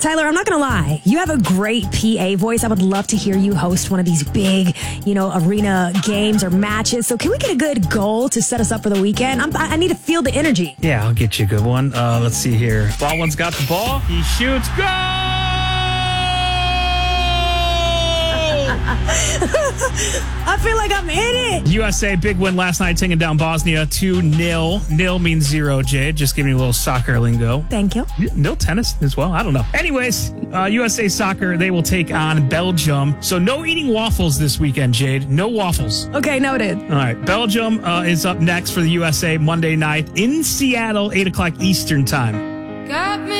Tyler, I'm not going to lie. You have a great PA voice. I would love to hear you host one of these big, arena games or matches. So can we get a good goal to set us up for the weekend? I need to feel the energy. Yeah, I'll get you a good one. Let's see here. Baldwin's got the ball. He shoots. Go! I feel like I'm in it. USA, big win last night, taking down Bosnia 2-0. Nil means 0, Jade. Just giving you a little soccer lingo. Thank you. Nil tennis as well. I don't know. Anyways, USA Soccer, they will take on Belgium. So no eating waffles this weekend, Jade. No waffles. Okay, noted. All right. Belgium is up next for the USA Monday night in Seattle, 8 o'clock Eastern time. Got me